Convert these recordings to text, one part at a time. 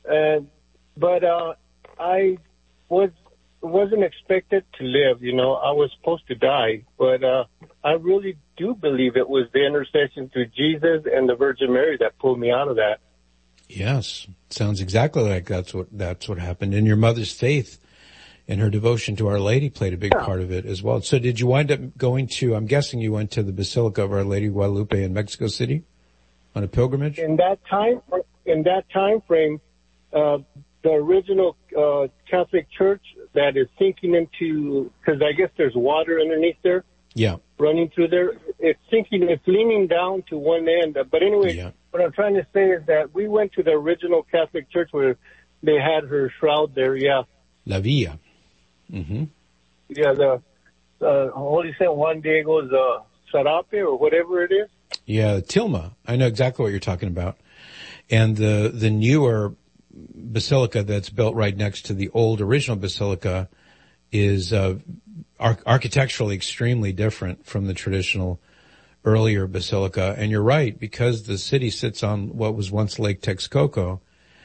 But I wasn't expected to live. I was supposed to die, but I really do believe it was the intercession through Jesus and the Virgin Mary that pulled me out of that. Yes, sounds exactly like that's what happened. And your mother's faith and her devotion to Our Lady played a big part of it as well. So did you wind up going to, I'm guessing you went to the Basilica of Our Lady Guadalupe in Mexico City on a pilgrimage? In that time frame, the original Catholic Church that is sinking into, because I guess there's water underneath there. Yeah. Running through there. It's sinking, it's leaning down to one end. But anyway, What I'm trying to say is that we went to the original Catholic Church where they had her shroud there, La Villa. Mm-hmm. Yeah, the Holy Saint Juan Diego's Sarape or whatever it is. Yeah, Tilma. I know exactly what you're talking about. And the newer basilica that's built right next to the old original basilica is architecturally extremely different from the traditional earlier basilica. And you're right, because the city sits on what was once Lake Texcoco,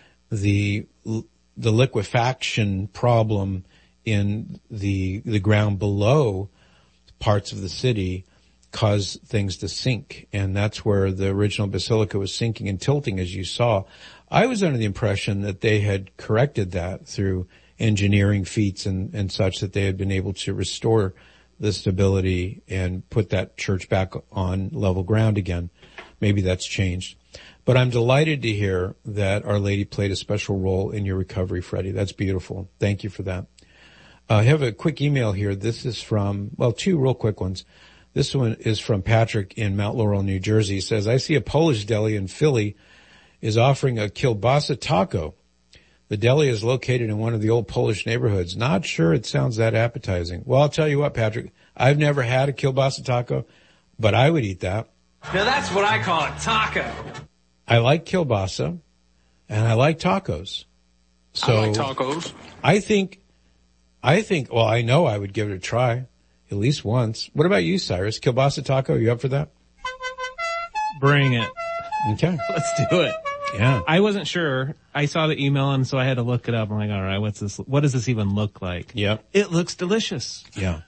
the liquefaction problem in the ground below parts of the city caused things to sink. And that's where the original basilica was sinking and tilting, as you saw. I was under the impression that they had corrected that through engineering feats and such, that they had been able to restore the stability and put that church back on level ground again. Maybe that's changed. But I'm delighted to hear that Our Lady played a special role in your recovery, Freddie. That's beautiful. Thank you for that. I have a quick email here. This is from, two real quick ones. This one is from Patrick in Mount Laurel, New Jersey. He says, I see a Polish deli in Philly is offering a kielbasa taco. The deli is located in one of the old Polish neighborhoods. Not sure it sounds that appetizing. Well, I'll tell you what, Patrick, I've never had a kielbasa taco, but I would eat that. Now that's what I call a taco. I like kielbasa, and I like tacos. So I like tacos. I know I would give it a try, at least once. What about you, Cyrus? Kielbasa taco, you up for that? Bring it. Okay. Let's do it. Yeah. I wasn't sure. I saw the email, and so I had to look it up. I'm like, all right, what's this? What does this even look like? Yeah. It looks delicious. Yeah.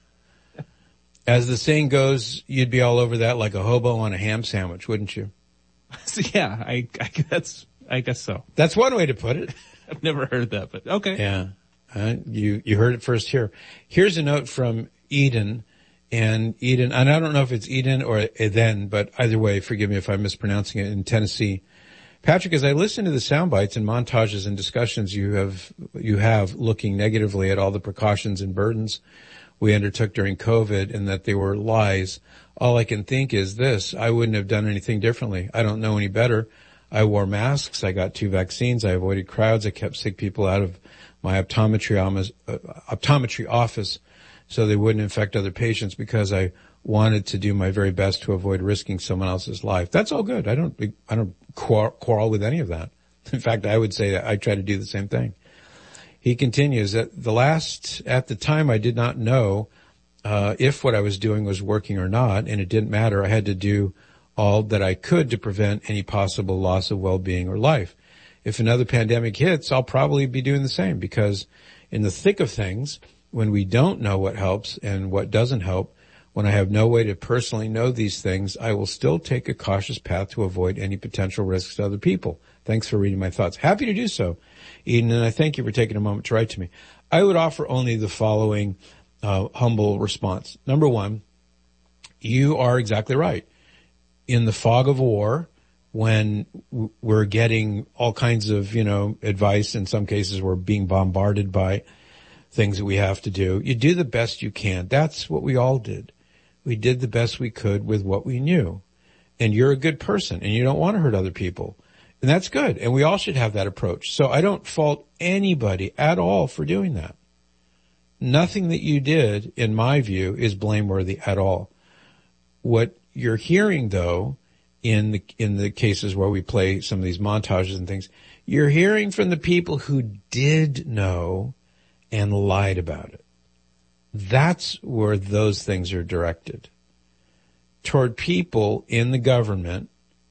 As the saying goes, you'd be all over that like a hobo on a ham sandwich, wouldn't you? So, yeah, I guess so. That's one way to put it. I've never heard that, but okay. Yeah. You heard it first here. Here's a note from Eden. And I don't know if it's Eden or Eden, but either way, forgive me if I'm mispronouncing it, in Tennessee. Patrick, as I listen to the sound bites and montages and discussions you have looking negatively at all the precautions and burdens we undertook during COVID and that they were lies, all I can think is this: I wouldn't have done anything differently. I don't know any better. I wore masks. I got 2 vaccines. I avoided crowds. I kept sick people out of my optometry office so they wouldn't infect other patients, because I wanted to do my very best to avoid risking someone else's life. That's all good. I don't quarrel with any of that. In fact, I would say that I try to do the same thing. He continues, at the time I did not know if what I was doing was working or not, and it didn't matter. I had to do all that I could to prevent any possible loss of well-being or life. If another pandemic hits, I'll probably be doing the same, because in the thick of things, when we don't know what helps and what doesn't help, when I have no way to personally know these things, I will still take a cautious path to avoid any potential risks to other people. Thanks for reading my thoughts. Happy to do so, Eden, and I thank you for taking a moment to write to me. I would offer only the following humble response. Number one, you are exactly right. In the fog of war, when we're getting all kinds of, advice, in some cases we're being bombarded by things that we have to do, you do the best you can. That's what we all did. We did the best we could with what we knew. And you're a good person, and you don't want to hurt other people. And that's good. And we all should have that approach. So I don't fault anybody at all for doing that. Nothing that you did, in my view, is blameworthy at all. What you're hearing, though, in the cases where we play some of these montages and things, you're hearing from the people who did know and lied about it. That's where those things are directed. Toward people in the government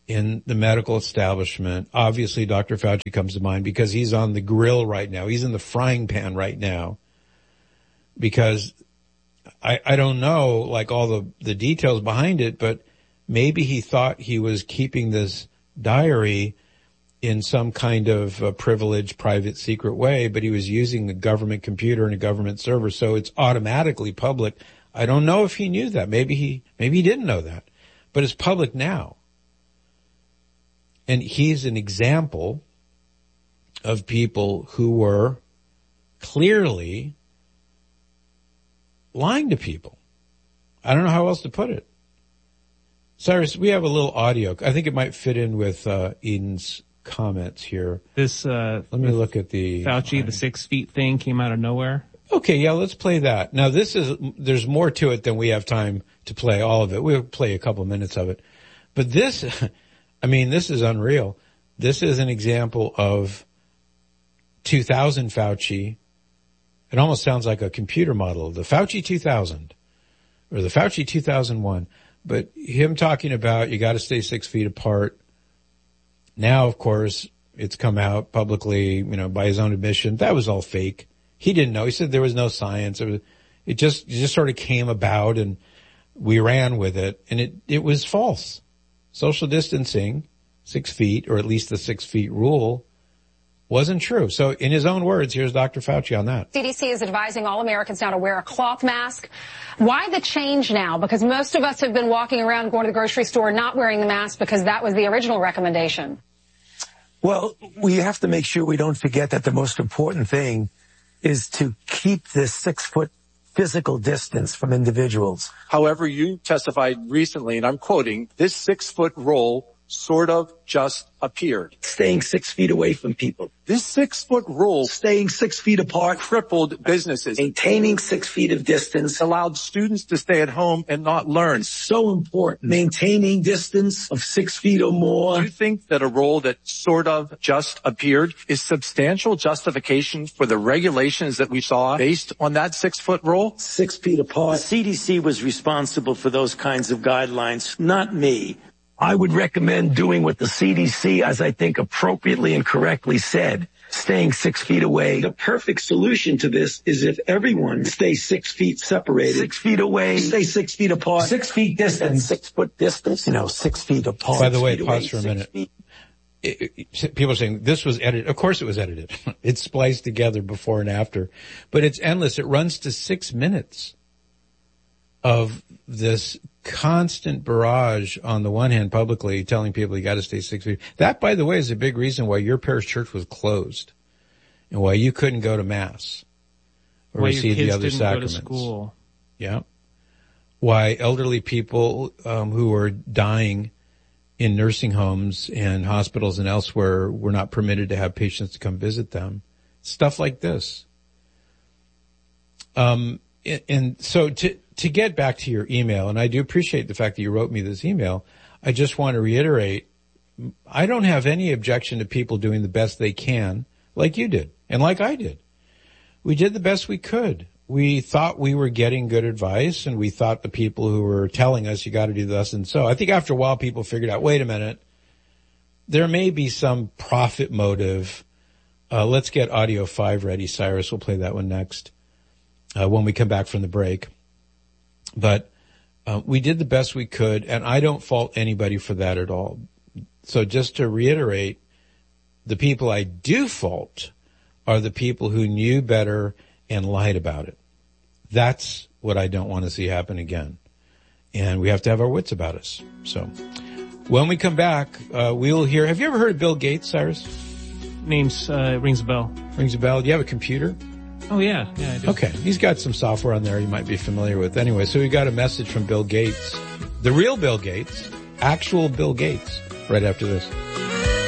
in the medical establishment. Obviously, Dr. Fauci comes to mind because he's on the grill right now. He's in the frying pan right now because I don't know, like, all the details behind it, but maybe he thought he was keeping this diary in some kind of privileged, private, secret way, but he was using a government computer and a government server, so it's automatically public. I don't know if he knew that. Maybe he didn't know that, but it's public now. And he's an example of people who were clearly lying to people. I don't know how else to put it. Cyrus, we have a little audio. I think it might fit in with Eden's comments here. This let me look at the Fauci, the 6 feet thing came out of nowhere. Okay, yeah, let's play that. Now there's more to it than we have time to play all of it. We'll play a couple of minutes of it. But this, I mean, this is unreal. This is an example of 2000 Fauci. It almost sounds like a computer model, the Fauci 2000 or the Fauci 2001. But him talking about you got to stay 6 feet apart. Now, of course, it's come out publicly, by his own admission. That was all fake. He didn't know. He said there was no science. It just sort of came about and we ran with it. And it was false. Social distancing, 6 feet, or at least the 6 feet rule, wasn't true. So in his own words, here's Dr. Fauci on that. CDC is advising all Americans now to wear a cloth mask. Why the change now? Because most of us have been walking around, going to the grocery store, not wearing the mask because that was the original recommendation. Well, we have to make sure we don't forget that the most important thing is to keep this 6 foot physical distance from individuals. However, you testified recently, and I'm quoting, this 6 foot rule sort of just appeared. Staying 6 feet away from people. This 6 foot rule, staying 6 feet apart, crippled businesses. Maintaining 6 feet of distance allowed students to stay at home and not learn. So important. Maintaining distance of 6 feet or more. Do you think that a rule that sort of just appeared is substantial justification for the regulations that we saw based on that 6 foot rule? 6 feet apart. The CDC was responsible for those kinds of guidelines, not me. I would recommend doing what the CDC, as I think appropriately and correctly said, staying 6 feet away. The perfect solution to this is if everyone stays 6 feet separated. 6 feet away. Stay 6 feet apart. 6 feet distance. 6 foot distance. 6 feet apart. By the way, pause for a minute. People are saying this was edited. Of course it was edited. It's spliced together before and after. But it's endless. It runs to 6 minutes of this constant barrage on the one hand publicly telling people you got to stay 6 feet. That, by the way, is a big reason why your parish church was closed and why you couldn't go to mass or why receive your kids the other didn't sacraments. Go to school. Yeah. Why elderly people who are dying in nursing homes and hospitals and elsewhere were not permitted to have patients to come visit them. Stuff like this. And so to get back to your email, and I do appreciate the fact that you wrote me this email, I just want to reiterate, I don't have any objection to people doing the best they can, like you did, and like I did. We did the best we could. We thought we were getting good advice, and we thought the people who were telling us you got to do this and so. I think after a while people figured out, wait a minute, there may be some profit motive. Let's get audio 5 ready, Cyrus. We'll play that one next. When we come back from the break. But we did the best we could, and I don't fault anybody for that at all. So just to reiterate, the people I do fault are the people who knew better and lied about it. That's what I don't want to see happen again. And we have to have our wits about us. So when we come back, we'll hear, have you ever heard of Bill Gates, Cyrus? Name's rings a bell. Rings a bell. Do you have a computer? Oh, yeah, I do. Okay, he's got some software on there you might be familiar with. Anyway, so we got a message from Bill Gates, the real Bill Gates, actual Bill Gates, right after this.